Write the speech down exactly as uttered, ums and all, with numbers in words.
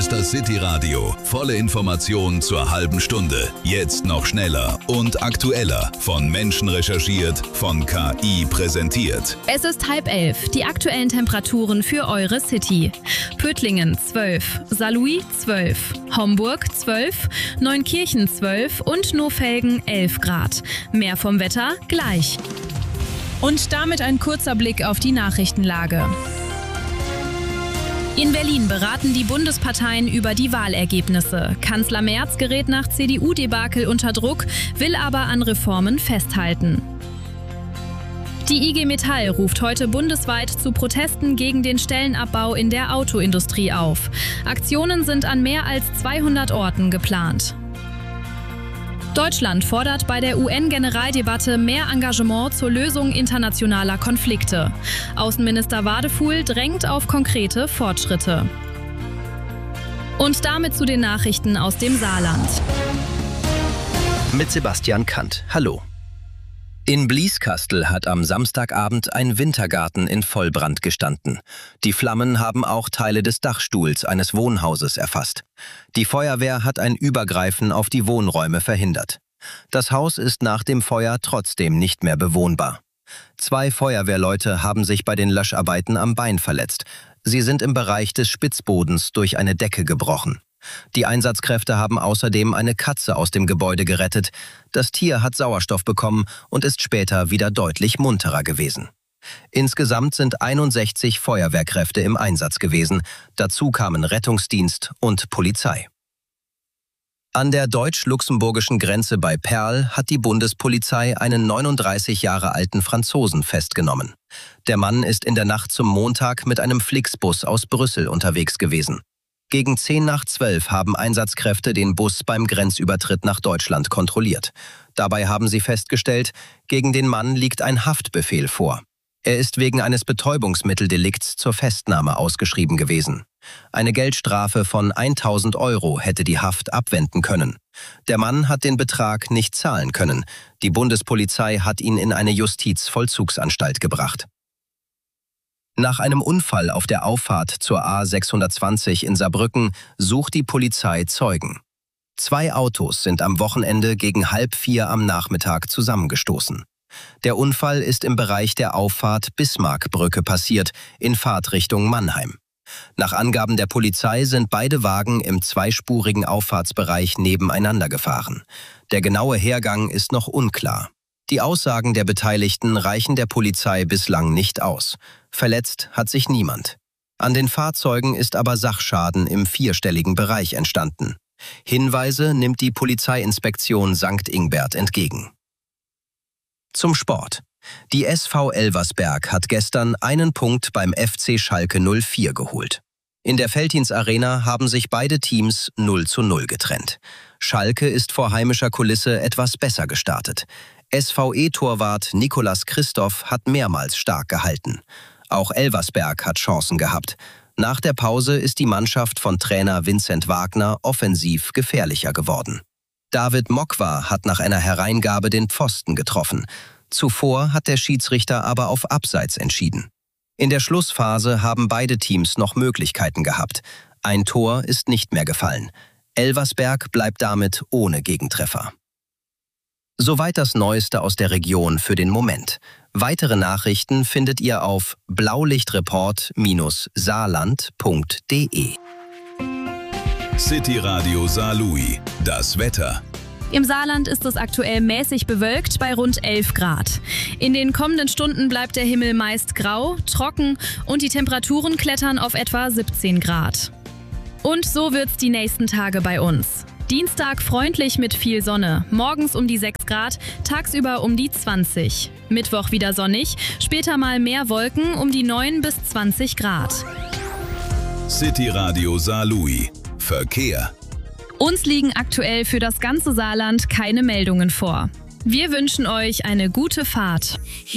ist das City-Radio. Volle Informationen zur halben Stunde. Jetzt noch schneller und aktueller. Von Menschen recherchiert, von K I präsentiert. Es ist halb elf. Die aktuellen Temperaturen für eure City. Pöttlingen zwölf, Saarlouis zwölf, Homburg zwölf, Neunkirchen zwölf und Nofelgen elf Grad. Mehr vom Wetter gleich. Und damit ein kurzer Blick auf die Nachrichtenlage. In Berlin beraten die Bundesparteien über die Wahlergebnisse. Kanzler Merz gerät nach C D U-Debakel unter Druck, will aber an Reformen festhalten. Die I G Metall ruft heute bundesweit zu Protesten gegen den Stellenabbau in der Autoindustrie auf. Aktionen sind an mehr als zweihundert Orten geplant. Deutschland fordert bei der U N-Generaldebatte mehr Engagement zur Lösung internationaler Konflikte. Außenminister Wadefuhl drängt auf konkrete Fortschritte. Und damit zu den Nachrichten aus dem Saarland. Mit Sebastian Kandt. Hallo. In Blieskastel hat am Samstagabend ein Wintergarten in Vollbrand gestanden. Die Flammen haben auch Teile des Dachstuhls eines Wohnhauses erfasst. Die Feuerwehr hat ein Übergreifen auf die Wohnräume verhindert. Das Haus ist nach dem Feuer trotzdem nicht mehr bewohnbar. Zwei Feuerwehrleute haben sich bei den Löscharbeiten am Bein verletzt. Sie sind im Bereich des Spitzbodens durch eine Decke gebrochen. Die Einsatzkräfte haben außerdem eine Katze aus dem Gebäude gerettet. Das Tier hat Sauerstoff bekommen und ist später wieder deutlich munterer gewesen. Insgesamt sind einundsechzig Feuerwehrkräfte im Einsatz gewesen. Dazu kamen Rettungsdienst und Polizei. An der deutsch-luxemburgischen Grenze bei Perl hat die Bundespolizei einen neununddreißig Jahre alten Franzosen festgenommen. Der Mann ist in der Nacht zum Montag mit einem Flixbus aus Brüssel unterwegs gewesen. Gegen zehn nach zwölf haben Einsatzkräfte den Bus beim Grenzübertritt nach Deutschland kontrolliert. Dabei haben sie festgestellt, gegen den Mann liegt ein Haftbefehl vor. Er ist wegen eines Betäubungsmitteldelikts zur Festnahme ausgeschrieben gewesen. Eine Geldstrafe von tausend Euro hätte die Haft abwenden können. Der Mann hat den Betrag nicht zahlen können. Die Bundespolizei hat ihn in eine Justizvollzugsanstalt gebracht. Nach einem Unfall auf der Auffahrt zur A sechshundertzwanzig in Saarbrücken sucht die Polizei Zeugen. Zwei Autos sind am Wochenende gegen halb vier am Nachmittag zusammengestoßen. Der Unfall ist im Bereich der Auffahrt Bismarckbrücke passiert, in Fahrtrichtung Mannheim. Nach Angaben der Polizei sind beide Wagen im zweispurigen Auffahrtsbereich nebeneinander gefahren. Der genaue Hergang ist noch unklar. Die Aussagen der Beteiligten reichen der Polizei bislang nicht aus. Verletzt hat sich niemand. An den Fahrzeugen ist aber Sachschaden im vierstelligen Bereich entstanden. Hinweise nimmt die Polizeiinspektion Sankt Ingbert entgegen. Zum Sport. Die S V Elversberg hat gestern einen Punkt beim F C Schalke null vier geholt. In der Veltins-Arena haben sich beide Teams null zu null getrennt. Schalke ist vor heimischer Kulisse etwas besser gestartet. S V E-Torwart Nicolas Christoph hat mehrmals stark gehalten. Auch Elversberg hat Chancen gehabt. Nach der Pause ist die Mannschaft von Trainer Vincent Wagner offensiv gefährlicher geworden. David Mokwa hat nach einer Hereingabe den Pfosten getroffen. Zuvor hat der Schiedsrichter aber auf Abseits entschieden. In der Schlussphase haben beide Teams noch Möglichkeiten gehabt. Ein Tor ist nicht mehr gefallen. Elversberg bleibt damit ohne Gegentreffer. Soweit das Neueste aus der Region für den Moment. Weitere Nachrichten findet ihr auf blaulichtreport Bindestrich saarland Punkt de. City Radio Saarlouis. Das Wetter. Im Saarland ist es aktuell mäßig bewölkt bei rund elf Grad. In den kommenden Stunden bleibt der Himmel meist grau, trocken und die Temperaturen klettern auf etwa siebzehn Grad. Und so wird's die nächsten Tage bei uns. Dienstag freundlich mit viel Sonne, morgens um die sechs Grad, tagsüber um die zwanzig. Mittwoch wieder sonnig, später mal mehr Wolken um die neun bis zwanzig Grad. City Radio Saarlouis. Verkehr. Uns liegen aktuell für das ganze Saarland keine Meldungen vor. Wir wünschen euch eine gute Fahrt.